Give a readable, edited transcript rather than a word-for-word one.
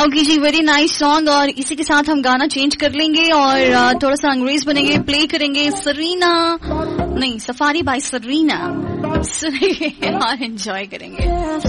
Okay जी, very nice song. और इसी के साथ हम गाना चेंज कर लेंगे और थोड़ा सा अंग्रेज बनेंगे, प्ले करेंगे सरीना नहीं सफारी बाय सरीना और एंजॉय करेंगे।